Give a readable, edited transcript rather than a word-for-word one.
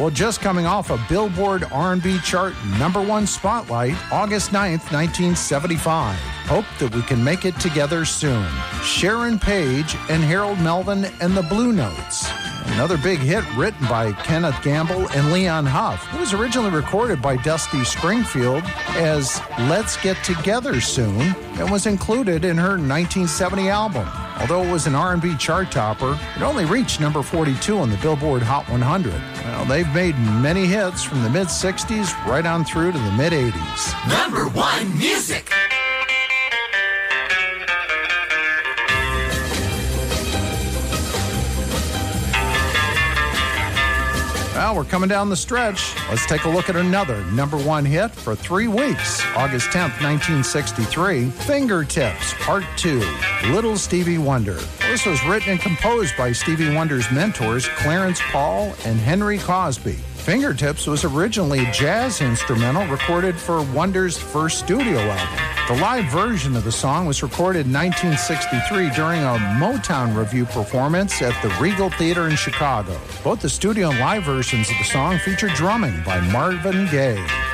Well, just coming off a Billboard R&B chart #1 spotlight, August 9th, 1975. Hope that we can make it together soon. Sharon Page and Harold Melvin and the Blue Notes. Another big hit written by Kenneth Gamble and Leon Huff. It was originally recorded by Dusty Springfield as Let's Get Together Soon and was included in her 1970 album. Although it was an R&B chart topper, it only reached number 42 on the Billboard Hot 100. Well, they've made many hits from the mid-60s right on through to the mid-80s. #1 music. Well, we're coming down the stretch. Let's take a look at another #1 hit for 3 weeks. August 10th, 1963, Fingertips, Part 2, Little Stevie Wonder. This was written and composed by Stevie Wonder's mentors, Clarence Paul and Henry Cosby. Fingertips was originally a jazz instrumental recorded for Wonder's first studio album. The live version of the song was recorded in 1963 during a Motown review performance at the Regal Theater in Chicago. Both the studio and live versions of the song feature drumming by Marvin Gaye.